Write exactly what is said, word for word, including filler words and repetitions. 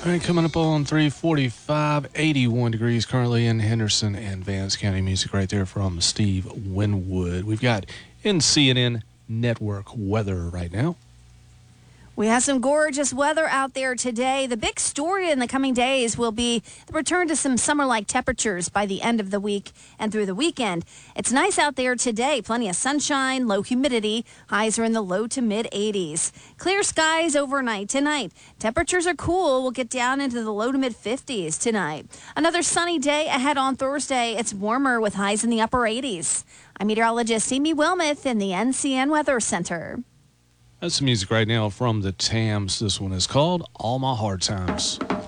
All right, coming up on three forty-five, eighty-one degrees currently in Henderson and Vance County. Music right there from Steve Winwood. We've got in C N N Network weather right now. We have some gorgeous weather out there today. The big story in the coming days will be the return to some summer-like temperatures by the end of the week and through the weekend. It's nice out there today. Plenty of sunshine, low humidity. Highs are in the low to mid eighties. Clear skies overnight tonight. Temperatures are cool. We'll get down into the low to mid fifties tonight. Another sunny day ahead on Thursday. It's warmer with highs in the upper eighties. I'm meteorologist Amy Wilmoth in the N C N Weather Center. That's some music right now from the Tams. This one is called All My Hard Times.